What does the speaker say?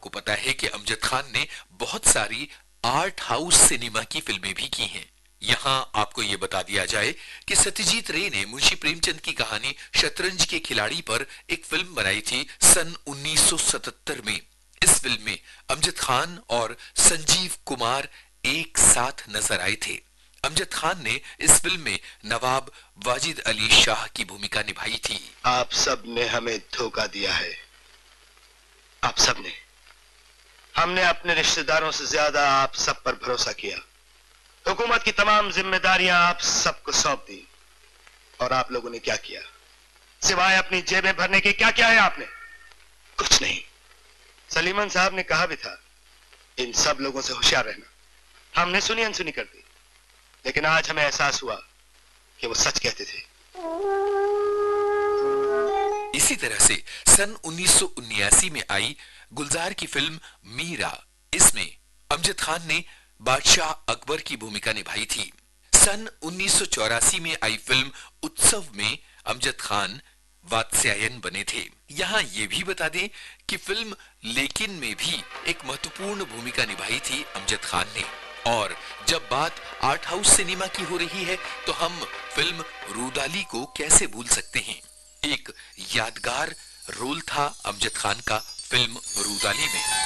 आपको पता है कि अमजद खान ने बहुत सारी आर्ट हाउस सिनेमा की फिल्में भी की हैं। यहाँ आपको ये बता दिया जाए कि सत्यजीत रे ने मुंशी प्रेमचंद की कहानी शतरंज के खिलाड़ी पर एक फिल्म बनाई थी सन 1977 में। इस फिल्म में अमजद खान और संजीव कुमार एक साथ नजर आए थे। अमजद खान ने इस फिल्म में नवाब वाजिद अली शाह की भूमिका निभाई थी। आप सब ने हमें धोखा दिया है, आप सब ने। हमने अपने रिश्तेदारों से ज्यादा आप सब पर भरोसा किया। हुकूमत की तमाम जिम्मेदारियां आप सबको सौंप दी और आप लोगों ने क्या किया? सिवाय अपनी जेबें भरने के क्या किया है आपने? कुछ नहीं। सलीमान साहब ने कहा भी था इन सब लोगों से होशियार रहना। हमने सुनी अनसुनी कर दी, लेकिन आज हमें एहसास हुआ कि वो सच कहते थे। इसी तरह से सन 1979 में आई गुलजार की फिल्म मीरा, इसमें अमजद खान ने बादशाह अकबर की भूमिका निभाई थी। सन 1984 में आई फिल्म उत्सव में अमजद खान वात्स्यायन बने थे। यहाँ ये भी बता दें कि फिल्म लेकिन में भी एक महत्वपूर्ण भूमिका निभाई थी अमजद खान ने। और जब बात आर्ट हाउस सिनेमा की हो रही है तो हम फिल्म रूदाली को कैसे भूल सकते हैं। एक यादगार रोल था अमजद खान का फिल्म रूदाली में।